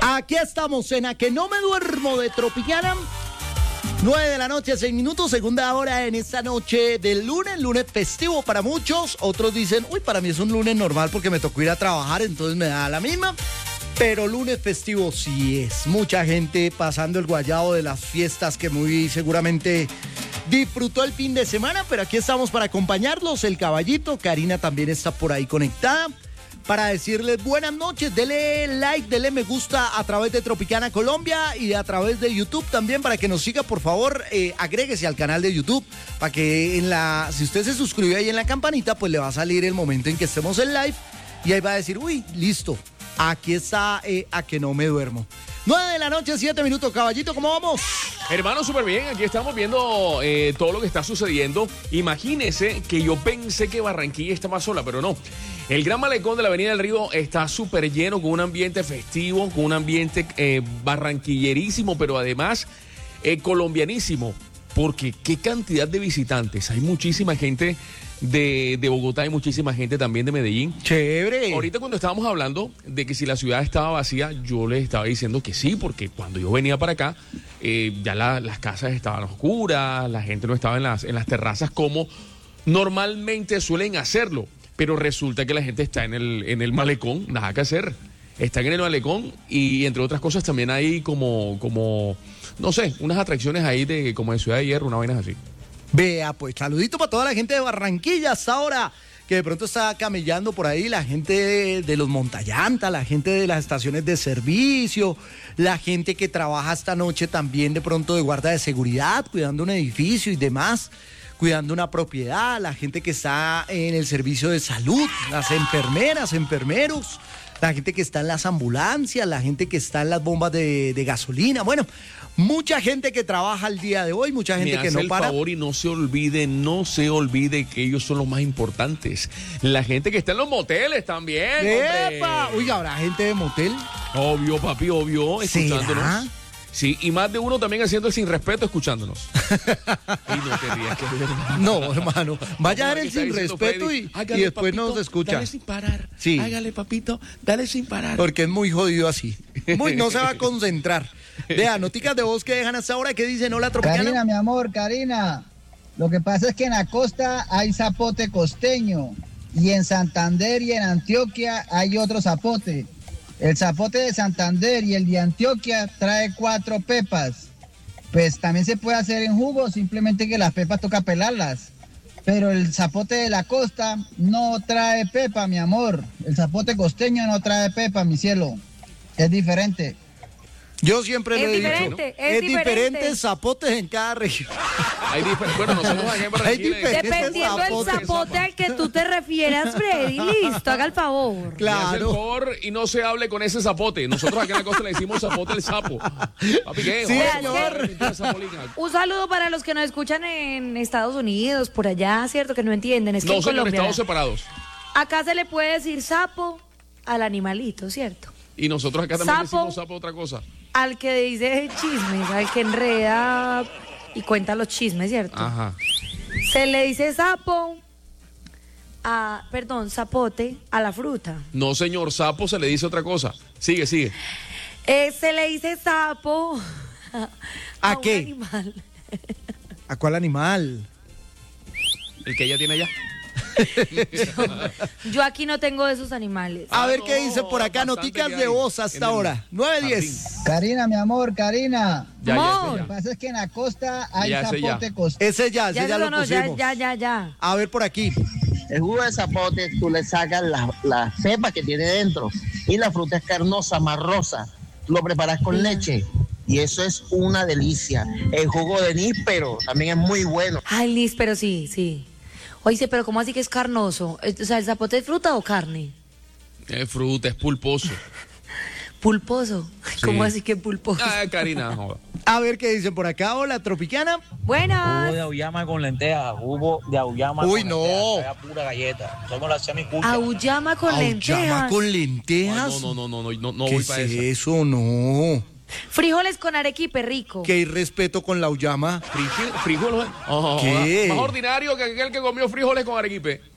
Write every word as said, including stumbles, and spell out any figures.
Aquí estamos en A Que No Me Duermo de Tropicana. nueve de la noche, seis minutos, segunda hora en esta noche del lunes, lunes festivo para muchos. Otros dicen, uy, para mí es un lunes normal porque me tocó ir a trabajar, entonces me da la misma. Pero lunes festivo sí es. Mucha gente pasando el guayabo de las fiestas que muy seguramente disfrutó el fin de semana, pero aquí estamos para acompañarlos. El Caballito, Karina también está por ahí conectada para decirles buenas noches. Dele like, dele me gusta a través de Tropicana Colombia y a través de YouTube también para que nos siga, por favor. Eh, agréguese al canal de YouTube para que en la, si usted se suscribe ahí en la campanita, pues le va a salir el momento en que estemos en live y ahí va a decir, uy, listo, aquí está eh, A Que No Me Duermo. nueve de la noche, siete minutos. Caballito, ¿cómo vamos? Hermano, súper bien. Aquí estamos viendo eh, todo lo que está sucediendo. Imagínese que yo pensé que Barranquilla estaba sola, pero no. El Gran Malecón de la Avenida del Río está súper lleno, con un ambiente festivo, con un ambiente eh, barranquillerísimo, pero además eh, colombianísimo. Porque qué cantidad de visitantes. Hay muchísima gente de, de Bogotá, hay muchísima gente también de Medellín. Chévere. Ahorita cuando estábamos hablando de que si la ciudad estaba vacía, yo les estaba diciendo que sí, porque cuando yo venía para acá, eh, ya la, las casas estaban oscuras, la gente no estaba en las, en las terrazas como normalmente suelen hacerlo. Pero resulta que la gente está en el, en el malecón, nada que hacer. Están en el malecón y entre otras cosas también hay como, como, no sé, unas atracciones ahí de como de Ciudad de Hierro, una vaina así. Vea, pues saludito para toda la gente de Barranquilla hasta ahora, que de pronto está camellando por ahí, la gente de, de los montallantas, la gente de las estaciones de servicio, la gente que trabaja esta noche también de pronto de guarda de seguridad, cuidando un edificio y demás, cuidando una propiedad, la gente que está en el servicio de salud, las enfermeras, enfermeros, la gente que está en las ambulancias, la gente que está en las bombas de, de gasolina, bueno, mucha gente que trabaja el día de hoy, mucha gente Me que hace no el para. favor y no se olvide, no se olvide que ellos son los más importantes. La gente que está en los moteles también, ¡Epa! hombre. Oiga, ¿habrá gente de motel? Obvio, papi, obvio, escuchándonos. ¿Será? Sí, y más de uno también haciendo el sin respeto escuchándonos. Y no te rías, que es verdad. No, hermano. Vaya a dar Como el está sin diciendo respeto Freddy, y, hágale, y después papito, nos escucha. Dale sin parar. Sí. Hágale, papito, dale sin parar. Porque es muy jodido así. Muy, no se va a concentrar. Vea, noticas de voz que dejan hasta ahora que dicen hola Tropicana. Karina, mi amor, Karina. Lo que pasa es que en la costa hay zapote costeño y en Santander y en Antioquia hay otro zapote. El zapote de Santander y el de Antioquia trae cuatro pepas. Pues también se puede hacer en jugo, simplemente que las pepas toca pelarlas. Pero el zapote de la costa no trae pepa, mi amor. El zapote costeño no trae pepa, mi cielo. Es diferente. Yo siempre Es lo he diferente, dicho. es Es diferente. diferente zapotes en cada región. Hay difer- bueno, nosotros aquí en Barranquilla- Hay diferentes Dependiendo del zapotes. zapote al que tú te refieras, Freddy, listo, haga el favor. Me hace el Claro. favor y no se hable con ese zapote. Nosotros acá en la costa le decimos zapote el sapo. Papi, ¿qué? Sí, Joder, señor. mentira, zapolina. Un saludo para los que nos escuchan en Estados Unidos, por allá, ¿cierto? Que no entienden, es que No, en señor, Colombia estados separados. acá se le puede decir sapo al animalito, ¿cierto? Y nosotros acá también Sapo. decimos sapo otra cosa. Al que dice chismes, al que enreda y cuenta los chismes, ¿cierto? Ajá. Se le dice sapo a, perdón, zapote a la fruta. No, señor, sapo se le dice otra cosa. Sigue, sigue. Eh, se le dice sapo a, ¿A un qué? animal. ¿A cuál animal? El que ella tiene allá. Yo aquí no tengo de esos animales. A Ah, ver no, qué dice por acá, bastante noticas que de hay voz en hasta el ahora. nueve diez. jardín. Karina, mi amor, Karina. Ya, ya, Amor. ya, Lo ya. que pasa es que en la costa hay Ya, ese ya. zapote costeño. Ese ya, ese Ya, ya, eso lo no, ya, pusimos. ya, ya, ya. A ver por aquí. El jugo de zapote tú le sacas la, la cepa que tiene dentro y la fruta es carnosa, marrosa. Tú lo preparas con leche y eso es una delicia. El jugo de níspero también es muy bueno. Ay, Liz, pero sí, sí. Oye, pero ¿cómo así que es carnoso? O sea, ¿el zapote es fruta o carne? Es fruta, es pulposo. Pulposo. ¿Cómo Sí. así que pulposo? Ah, Karina, joda. A ver qué dicen por acá. Hola Tropicana. Jugo Buenas. de auyama con lentejas, jugo de auyama Uy, con no. lentejas, sabe a pura galleta. Somos la semiculta. Auyama con Auyama lentejas. con Ay, lentejas. no, no, no, no, no, no ¿Qué voy es para eso. eso? No. Frijoles con arequipe rico. Qué irrespeto con la auyama. Frijol- Frijoles. Oh, ¿Qué? joda. Más ordinario que aquel que comió frijoles con arequipe.